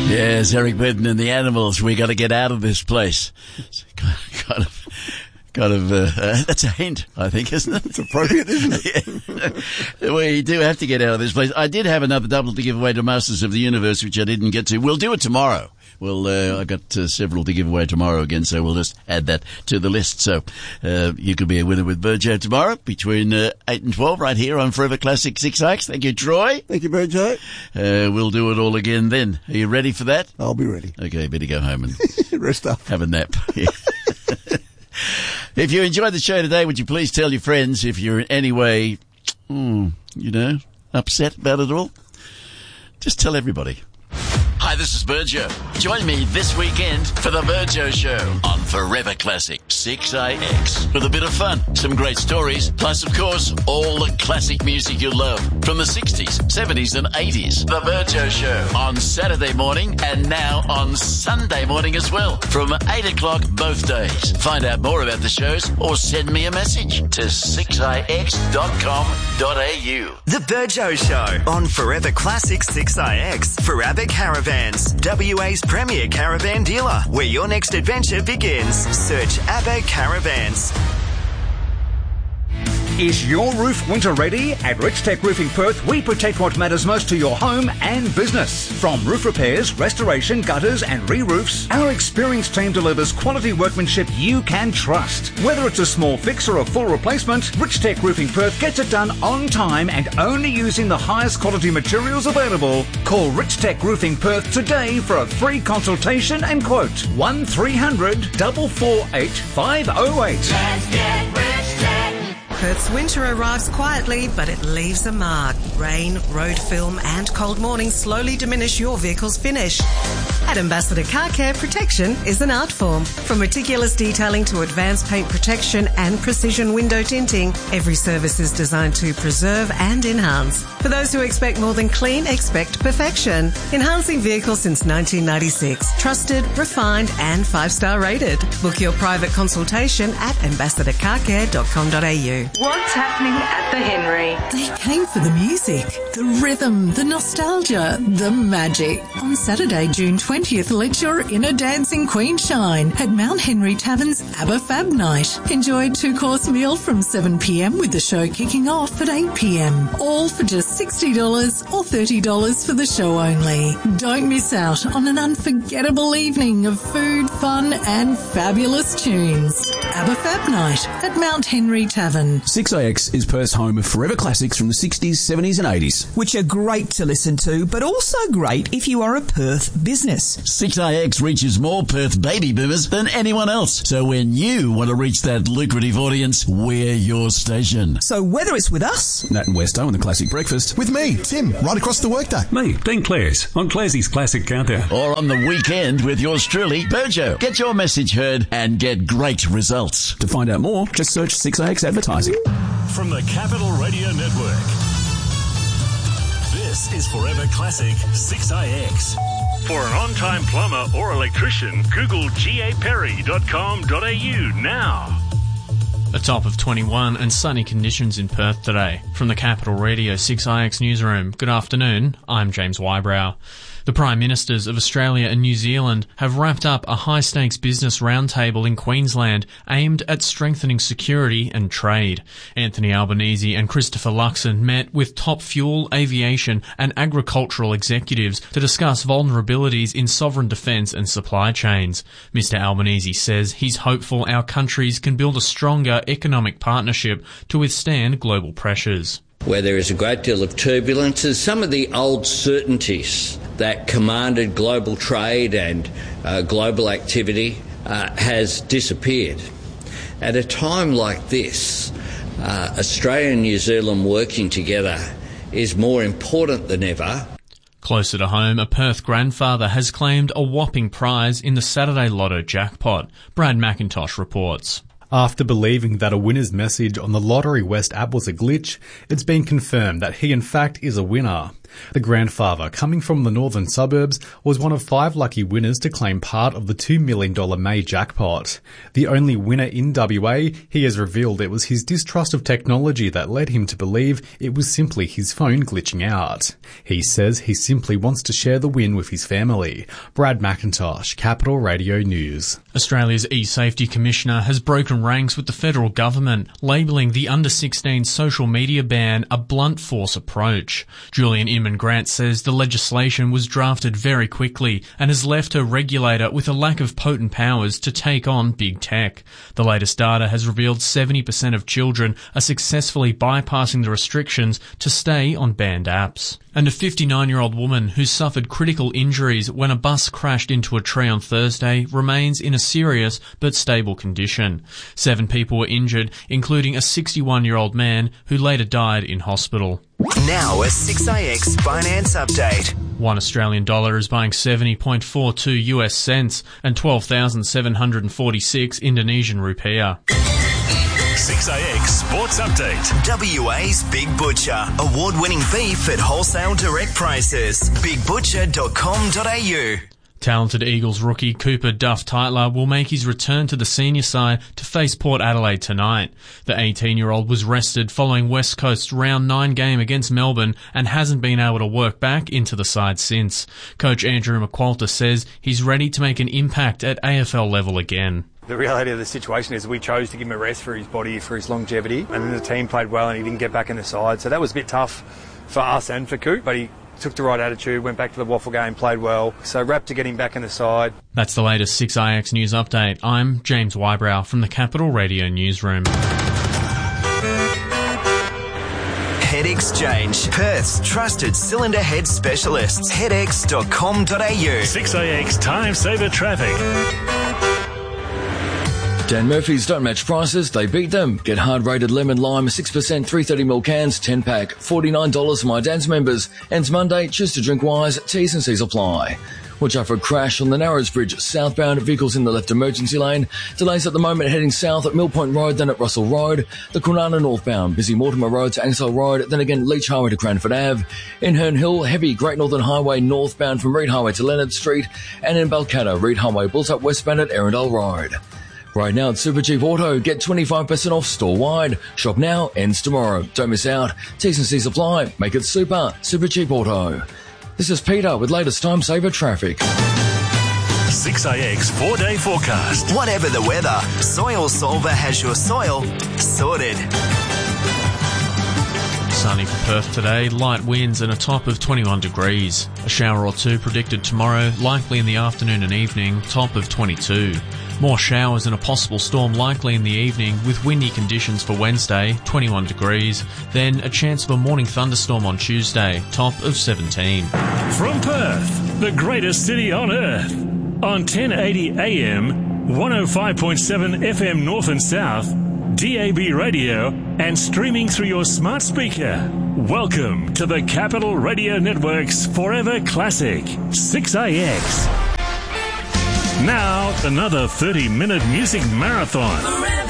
Yes, Eric Burden and the Animals. We got to get out of this place. Kind of, that's a hint, I think, isn't it? It's appropriate, isn't it? Yeah. We do have to get out of this place. I did have another double to give away to Masters of the Universe, which I didn't get to. We'll do it tomorrow. I've got several to give away tomorrow again, so we'll just add that to the list. So, you could be a winner with Burjo tomorrow between 8 and 12 right here on Forever Classic 6X. Thank you, Troy. Thank you, Burjo. We'll do it all again then. Are you ready for that? I'll be ready. Okay, better go home and rest up. Have a nap. If you enjoyed the show today, would you please tell your friends if you're in any way, upset about it all? Just tell everybody. Hi, this is Burjo. Join me this weekend for the Burjo Show on Forever Classic 6IX with a bit of fun, some great stories, plus, of course, all the classic music you love from the 60s, 70s and 80s. The Burjo Show on Saturday morning and now on Sunday morning as well from 8 o'clock both days. Find out more about the shows or send me a message to 6ix.com.au. The Burjo Show on Forever Classic 6IX for Abbott Caravans, WA's premier caravan dealer. Where your next adventure begins. Search Abbott Caravans. Is your roof winter ready? At Rich Tech Roofing Perth, we protect what matters most to your home and business. From roof repairs, restoration, gutters and re-roofs, our experienced team delivers quality workmanship you can trust. Whether it's a small fix or a full replacement, Rich Tech Roofing Perth gets it done on time and only using the highest quality materials available. Call Rich Tech Roofing Perth today for a free consultation and quote. 1300 448 508. Let's get Rich Tech. Perth's winter arrives quietly, but it leaves a mark. Rain, road film and cold mornings slowly diminish your vehicle's finish. At Ambassador Car Care, protection is an art form. From meticulous detailing to advanced paint protection and precision window tinting, every service is designed to preserve and enhance. For those who expect more than clean, expect perfection. Enhancing vehicles since 1996. Trusted, refined and 5-star rated. Book your private consultation at ambassadorcarcare.com.au. What's happening at the Henry? They came for the music, the rhythm, the nostalgia, the magic. On Saturday, June 20th, let your inner dancing queen shine at Mount Henry Tavern's ABBA Fab Night. Enjoy a 2-course meal from 7 p.m. with the show kicking off at 8 p.m. All for just $60 or $30 for the show only. Don't miss out on an unforgettable evening of food, fun and fabulous tunes. ABBA Fab Night at Mount Henry Tavern. 6AX is Perth's home of forever classics from the 60s, 70s and 80s. Which are great to listen to, but also great if you are a Perth business. 6IX reaches more Perth baby boomers than anyone else. So when you want to reach that lucrative audience, we're your station. So whether it's with us, Nat and Westo on the Classic Breakfast. With me, Tim, right across the workday. Me, Dean Clares, on Clarsey's Classic Countdown. Or on the weekend with yours truly, Burjo. Get your message heard and get great results. To find out more, just search 6AX Advertising. From the Capital Radio Network, this is Forever Classic 6IX. For an on-time plumber or electrician, Google gaperry.com.au now. A top of 21 and sunny conditions in Perth today. From the Capital Radio 6IX newsroom, good afternoon, I'm James Wybrow. The Prime Ministers of Australia and New Zealand have wrapped up a high-stakes business roundtable in Queensland aimed at strengthening security and trade. Anthony Albanese and Christopher Luxon met with top fuel, aviation and agricultural executives to discuss vulnerabilities in sovereign defence and supply chains. Mr Albanese says he's hopeful our countries can build a stronger economic partnership to withstand global pressures. Where there is a great deal of turbulence, is some of the old certainties that commanded global trade and global activity has disappeared. At a time like this, Australia and New Zealand working together is more important than ever. Closer to home, a Perth grandfather has claimed a whopping prize in the Saturday Lotto jackpot. Brad McIntosh reports. After believing that a winner's message on the Lottery West app was a glitch, it's been confirmed that he in fact is a winner. The grandfather, coming from the northern suburbs, was one of 5 lucky winners to claim part of the $2 million May jackpot. The only winner in WA, he has revealed it was his distrust of technology that led him to believe it was simply his phone glitching out. He says he simply wants to share the win with his family. Brad McIntosh, Capital Radio News. Australia's e-safety commissioner has broken ranks with the federal government, labelling the under-16 social media ban a blunt force approach. Julian Inman Grant says the legislation was drafted very quickly and has left her regulator with a lack of potent powers to take on big tech. The latest data has revealed 70% of children are successfully bypassing the restrictions to stay on banned apps. And a 59-year-old woman who suffered critical injuries when a bus crashed into a tree on Thursday remains in a serious but stable condition. 7 people were injured, including a 61-year-old man who later died in hospital. Now a 6IX finance update. One Australian dollar is buying 70.42 US cents and 12,746 Indonesian rupiah. 6IX Sports Update. WA's Big Butcher. Award-winning beef at wholesale direct prices. BigButcher.com.au. Talented Eagles rookie Cooper Duff Tytler will make his return to the senior side to face Port Adelaide tonight. The 18-year-old was rested following West Coast's round 9 game against Melbourne and hasn't been able to work back into the side since. Coach Andrew McQualter says he's ready to make an impact at AFL level again. The reality of the situation is we chose to give him a rest for his body, for his longevity, and then the team played well and he didn't get back in the side. So that was a bit tough for us and for Coop, but he took the right attitude, went back to the Waffle game, played well. So rapt to get him back in the side. That's the latest 6IX News Update. I'm James Wybrow from the Capital Radio Newsroom. Head Exchange, Perth's trusted cylinder head specialists. Headex.com.au. 6IX Time Saver Traffic. Dan Murphy's don't match prices, they beat them. Get hard-rated lemon lime 6% 330ml cans, 10-pack, $49 for my Dan's members. Ends Monday, choose to drink wise, T's and C's apply. Watch out for a crash on the Narrows Bridge, southbound, vehicles in the left emergency lane. Delays at the moment heading south at Mill Point Road, then at Russell Road. The Kwinana northbound, busy Mortimer Road to Ansell Road, then again Leach Highway to Cranford Ave. In Herne Hill, heavy Great Northern Highway northbound from Reed Highway to Leonard Street. And in Balcatta, Reed Highway built up westbound at Arundel Road. Right now at Supercheap Auto, get 25% off store-wide. Shop now, ends tomorrow. Don't miss out. T's and C's apply. Make it super. Supercheap Auto. This is Peter with latest time saver traffic. 6IX 4-day forecast. Whatever the weather, Soil Solver has your soil sorted. Sunny for Perth today, light winds and a top of 21 degrees. A shower or two predicted tomorrow, likely in the afternoon and evening, top of 22. More showers and a possible storm likely in the evening with windy conditions for Wednesday, 21 degrees. Then a chance of a morning thunderstorm on Tuesday, top of 17. From Perth, the greatest city on earth. On 1080 AM, 105.7 FM North and South, DAB radio, and streaming through your smart speaker. Welcome to the Capital Radio Network's Forever Classic, 6IX. Now, another 30-minute music marathon.